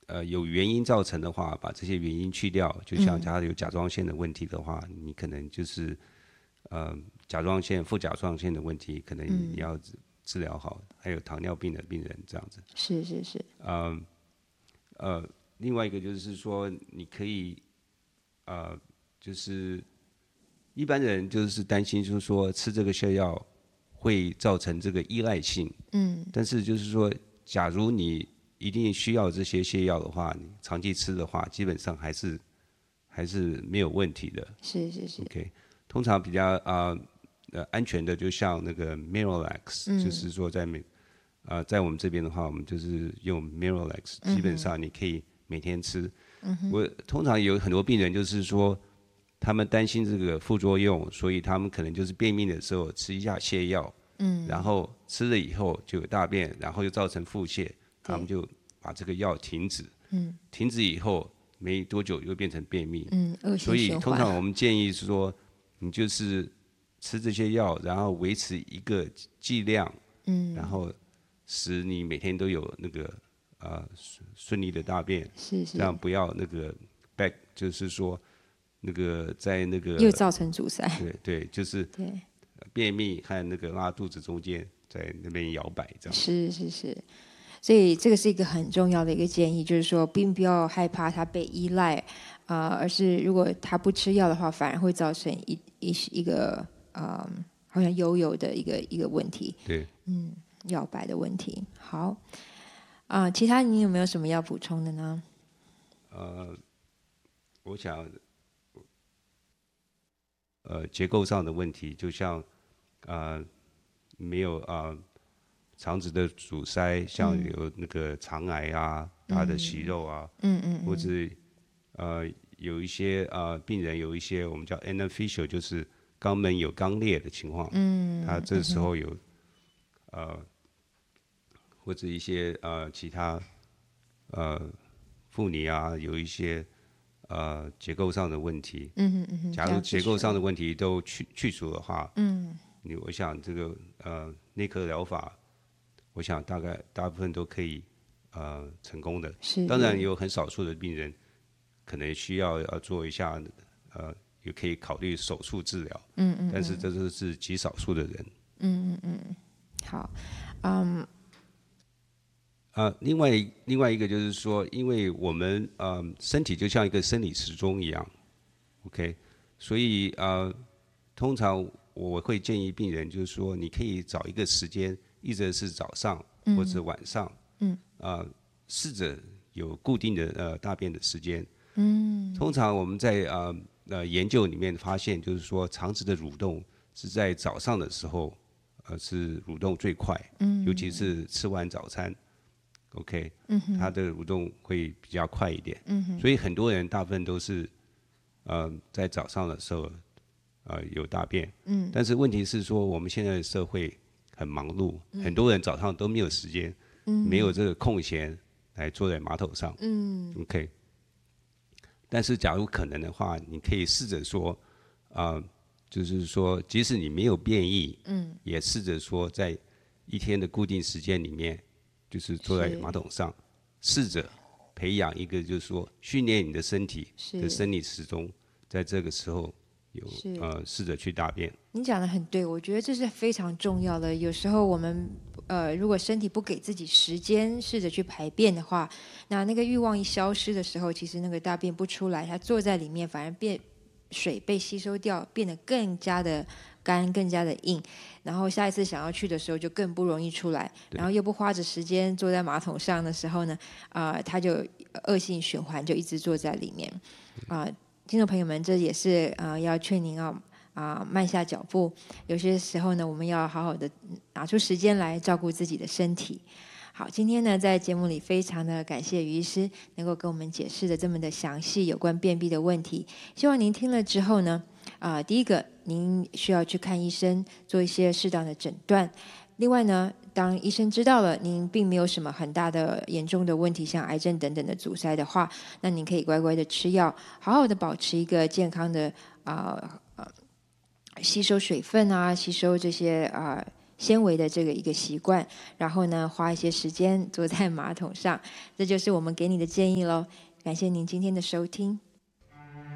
有原因造成的话，把这些原因去掉，就像它有甲状腺的问题的话，你可能就是甲状腺、副甲状腺的问题，可能你要治疗好，还有糖尿病的病人这样子。 是是是。 另外一个就是说，你可以就是一般人就是担心，就是说吃这个泻药会造成这个依赖性。但是就是说，假如你一定需要这些泻药的话，你长期吃的话，基本上还是没有问题的。 是是是。 OK， 通常比较安全的，就像那个 Miralax，就是说在我们这边的话，我们就是用 Miralax，基本上你可以每天吃。我通常有很多病人就是说，他们担心这个副作用，所以他们可能就是便秘的时候吃一下泻药，然后吃了以后就有大便，然后又造成腹泻，他们就把这个药停止。停止以后没多久又变成便秘。所以通常我们建议是说，你就是吃这些药，然后维持一个剂量，然后使你每天都有那个顺利的大便， 是是， 这样不要那个 back， 就是说那个在那个又造成阻塞。 对对，就是对， 便秘和那个拉肚子中间在那边摇摆这样。 是是是，所以这个是一个很重要的一个建议，就是说并不要害怕他被依赖，而是如果他不吃药的话，反而会造成一个好像悠悠的一个问题。 对， 摇摆的问题。好，其他你有没有什么要补充的呢？ 我想结构上的问题，就像没有肠子的阻塞，像有那个肠癌啊、大的息肉啊，或者有一些病人有一些我们叫 anal-fissure， 就是肛门有肛裂的情况，他这时候有或者一些其他妇女啊有一些结构上的问题，假如结构上的问题都去除的话，我想这个内科疗法，我想大部分都可以成功的。当然有很少数的病人可能需要做一下也可以考虑手术治疗，但是这都是极少数的人。 好， 另外一个就是说，因为我们身体就像一个生理时钟一样 ，OK， 所以通常我会建议病人就是说，你可以找一个时间，一直是早上或者晚上，试着有固定的大便的时间。通常我们在研究里面发现，就是说肠子的蠕动是在早上的时候，是蠕动最快，尤其是吃完早餐。OK， 它的蠕动会比较快一点，所以很多人大部分都是在早上的时候有大便，但是问题是说我们现在的社会很忙碌，很多人早上都没有时间，没有这个空闲来坐在马桶上，OK， 但是假如可能的话，你可以试着说就是说即使你没有便意，也试着说在一天的固定时间里面。就是坐在马桶上，试着培养一个，就是说训练你的身体的生理时钟，在这个时候有试着去大便。 你讲的很对，我觉得这是非常重要的。有时候我们如果身体不给自己时间，试着去排便的话，那个欲望一消失的时候，其实那个大便不出来，它坐在里面反而水被吸收掉，变得更加的干，更加的硬，然后下一次想要去的时候就更不容易出来，然后又不花着时间坐在马桶上的时候呢，它就恶性循环，就一直坐在里面。听众朋友们，这也是要劝您慢下脚步。有些时候呢，我们要好好的拿出时间来照顾自己的身体。好，今天呢，在节目里非常的感谢于医师能够跟我们解释的这么的详细有关便秘的问题。希望您听了之后呢，第一个，您需要去看医生，做一些适当的诊断。另外呢，当医生知道了您并没有什么很大的严重的问题，像癌症等等的阻塞的话，那您可以乖乖的吃药，好好的保持一个健康的吸收水分吸收这些纤维的这个一个习惯，然后呢，花一些时间坐在马桶上，这就是我们给你的建议喽。感谢您今天的收听。